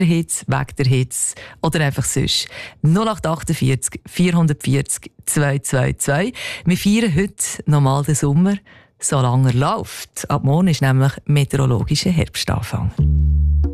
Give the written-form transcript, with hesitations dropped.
der Hitze, wegen der Hitze oder einfach sonst. 0848 440 222. Wir feiern heute nochmal den Sommer, solange er läuft. Ab morgen ist nämlich meteorologischer Herbstanfang.